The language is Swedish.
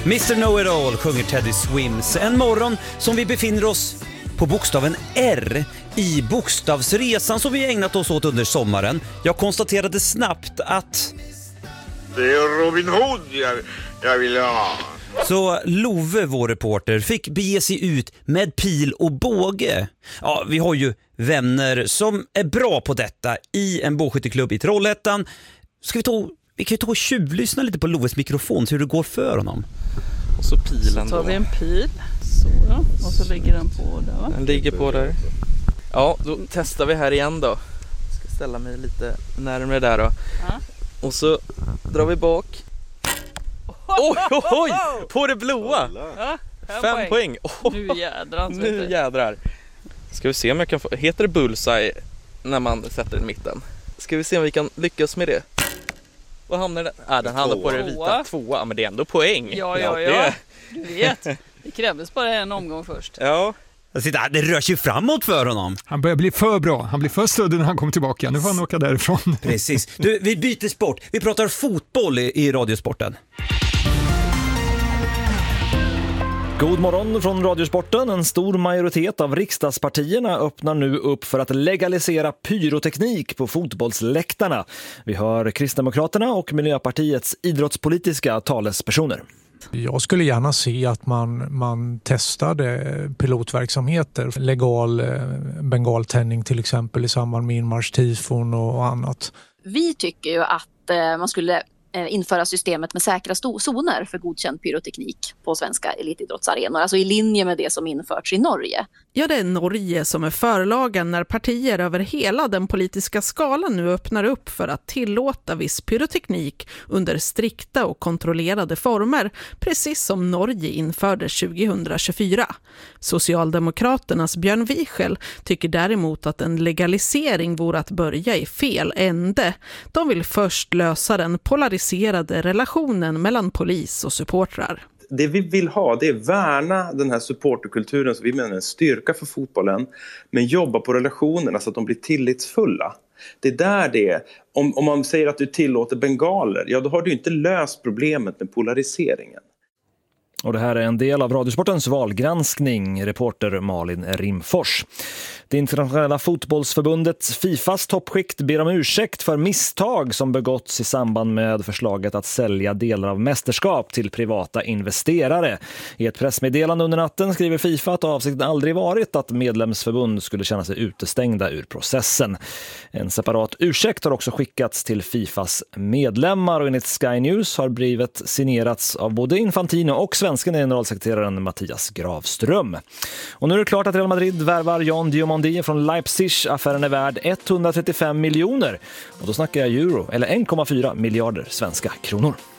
Mr. Know-It-All sjunger Teddy Swims. En morgon som vi befinner oss på bokstaven R i bokstavsresan som vi ägnat oss åt under sommaren. Jag konstaterade snabbt att det är Robin Hood jag vill ha. Så Love, vår reporter, fick bege sig ut med pil och båge. Ja, vi har ju vänner som är bra på detta i en bågskytteklubb i Trollhättan. Vi kan ju ta och tjuvlyssna lite på Loves mikrofon så hur det går för honom. Och så pilen så tar vi en pil. Så, och så ligger den på där, va? Den ligger på där. Ja, då testar vi här igen då. Jag ska ställa mig lite närmare där då. Ja. Och så drar vi bak. Oj! På det blåa! Ja, 5 poäng. Nu jädrar. Nu jädrar. Ska vi se om jag kan få... Heter det bullseye när man sätter den i mitten? Ska vi se om vi kan lyckas med det. Vad hamnar den? Den hamnar på det vita. 2. Men det är ändå poäng. Ja. Du vet. Det krävdes bara en omgång först. Ja. Det rör sig framåt för honom. Han börjar bli för bra. Han blir för stöddig när han kommer tillbaka. Nu får han åka därifrån. Precis. Du, vi byter sport. Vi pratar fotboll i Radiosporten. God morgon från Radiosporten. En stor majoritet av riksdagspartierna öppnar nu upp för att legalisera pyroteknik på fotbollsläktarna. Vi hör Kristdemokraterna och Miljöpartiets idrottspolitiska talespersoner. Jag skulle gärna se att man testade pilotverksamheter, legal bengaltändning till exempel i samband med inmarschtifon och annat. Vi tycker ju att man skulle införa systemet med säkra zoner för godkänd pyroteknik på svenska elitidrottsarenor, alltså i linje med det som införts i Norge. Ja, det är Norge som är förlagen när partier över hela den politiska skalan nu öppnar upp för att tillåta viss pyroteknik under strikta och kontrollerade former, precis som Norge införde 2024. Socialdemokraternas Björn Wiechel tycker däremot att en legalisering vore att börja i fel ände. De vill först lösa den polariserade relationen mellan polis och supportrar. Det vi vill ha, det är värna den här supporterkulturen som vi menar är en styrka för fotbollen, men jobba på relationerna så att de blir tillitsfulla. Det är där det är. Om man säger att du tillåter bengaler, ja då har du inte löst problemet med polariseringen. Och det här är en del av Radiosportens valgranskning, reporter Malin Rimfors. Det internationella fotbollsförbundet FIFAs toppskikt ber om ursäkt för misstag som begåtts i samband med förslaget att sälja delar av mästerskap till privata investerare. I ett pressmeddelande under natten skriver FIFA att avsikten aldrig varit att medlemsförbund skulle känna sig utestängda ur processen. En separat ursäkt har också skickats till FIFAs medlemmar och enligt Sky News har brevet signerats av både Infantino och svenska generalsekreteraren Mattias Gravström. Och nu är det klart att Real Madrid värvar John Diomande från Leipzig. Affären är värd 135 miljoner. Och då snackar jag euro, eller 1,4 miljarder svenska kronor.